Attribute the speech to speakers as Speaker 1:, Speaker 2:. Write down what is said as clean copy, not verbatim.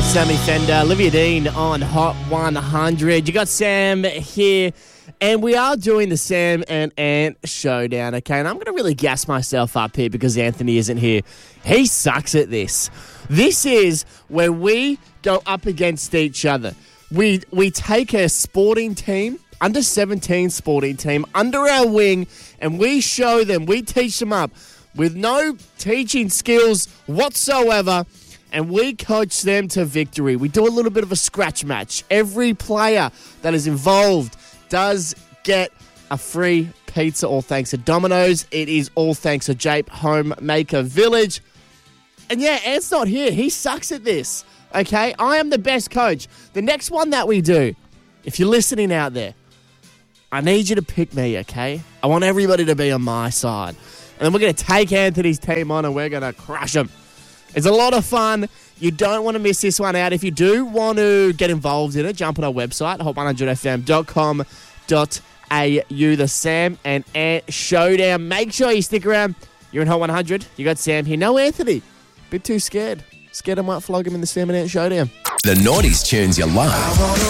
Speaker 1: It's Sammy Fender, Olivia Dean on Hot 100. You got Sam here, and we are doing the Sam and Ant showdown, okay? And I'm going to really gas myself up here because Anthony isn't here. He sucks at this. This is where we go up against each other. We take a sporting team, under 17 sporting team, under our wing, and we show them, we teach them up with no teaching skills whatsoever, and we coach them to victory. We do a little bit of a scratch match. Every player that is involved does get a free pizza, all thanks to Domino's. It is all thanks to Jape Homemaker Village. And yeah, Ant's not here. He sucks at this, okay? I am the best coach. The next one that we do, if you're listening out there, I need you to pick me, okay? I want everybody to be on my side. And then we're going to take Anthony's team on and we're going to crush them. It's a lot of fun. You don't want to miss this one out. If you do want to get involved in it, jump on our website, hot100fm.com.au, the Sam and Ant Showdown. Make sure you stick around. You're in Hot 100. You got Sam here. No Anthony. Bit too scared. Scared I might flog him in the Sam and Ant Showdown.
Speaker 2: The noughties tunes you love.